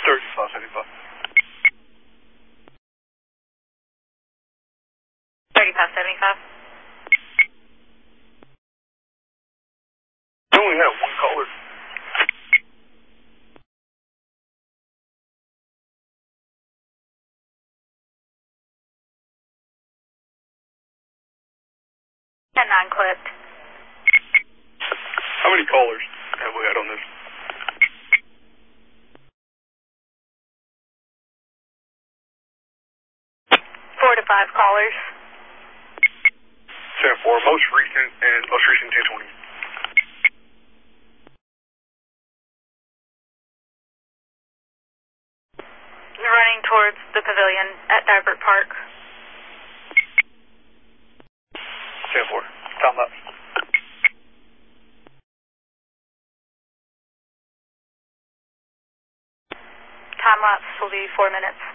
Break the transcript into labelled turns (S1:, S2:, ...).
S1: 3575.
S2: 3575.
S1: We only have one caller.
S2: And 9 clipped.
S1: How many callers have we had on this?
S2: 4 to 5 callers.
S1: 10-4, most recent 220.
S2: Running towards the pavilion at Divert Park.
S1: 10-4, time lapse.
S2: Time lapse will be 4 minutes.